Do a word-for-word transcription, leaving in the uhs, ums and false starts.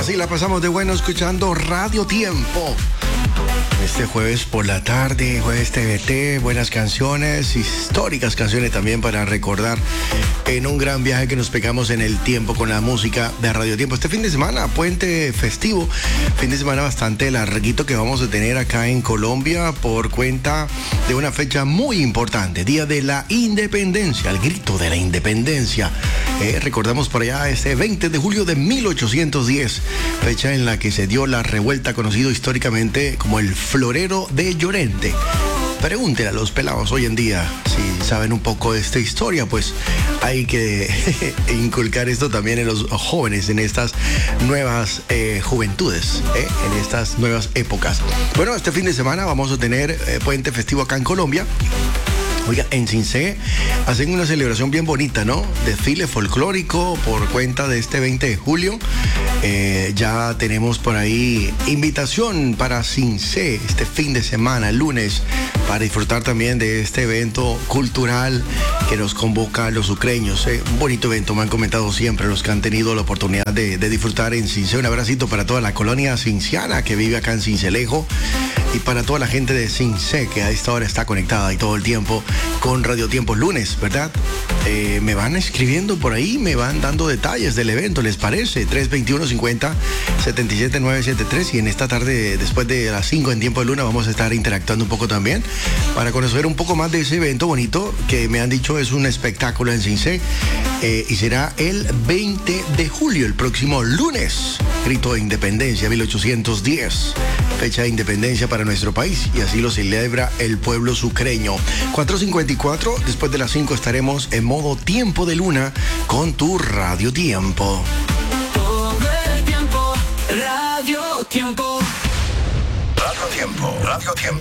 Así la pasamos de bueno escuchando Radio Tiempo. Este jueves por la tarde, jueves T V T, buenas canciones, históricas canciones también para recordar en un gran viaje que nos pegamos en el tiempo con la música de Radio Tiempo. Este fin de semana, puente festivo, fin de semana bastante larguito que vamos a tener acá en Colombia por cuenta de una fecha muy importante, Día de la Independencia, el grito de la independencia. Eh, recordamos por allá este veinte de julio de mil ochocientos diez, fecha en la que se dio la revuelta conocido históricamente como el Florero de Llorente. Pregúntenle a los pelados hoy en día si saben un poco de esta historia, pues hay que inculcar esto también en los jóvenes, en estas nuevas eh, juventudes, eh, en estas nuevas épocas. Bueno, este fin de semana vamos a tener eh, puente festivo acá en Colombia. Oiga, en Cincé hacen una celebración bien bonita, ¿no? Desfile folclórico por cuenta de este veinte de julio. Eh, ya tenemos por ahí invitación para Cincé este fin de semana, el lunes, para disfrutar también de este evento cultural que nos convoca a los sucreños. ¿eh? Un bonito evento, me han comentado siempre los que han tenido la oportunidad de, de disfrutar en Cincé. Un abracito para toda la colonia cinciana que vive acá en Cincelejo y para toda la gente de Cincé que a esta hora está conectada y todo el tiempo con Radio Tiempo lunes, ¿verdad? Eh, me van escribiendo por ahí, me van dando detalles del evento, ¿les parece? tres veintiuno cincuenta setenta y siete nueve setenta y tres y en esta tarde, después de las cinco en Tiempo de Luna, vamos a estar interactuando un poco también para conocer un poco más de ese evento bonito que me han dicho es un espectáculo en Cincé eh, y será el veinte de julio, el próximo lunes. Grito de Independencia, mil ochocientos diez, fecha de independencia para nuestro país y así lo celebra el pueblo sucreño. cuatro cincuenta y cuatro, después de las cinco estaremos en modo Tiempo de Luna con tu Radio Tiempo. Todo el tiempo, Radio Tiempo. Radio Tiempo, Radio Tiempo.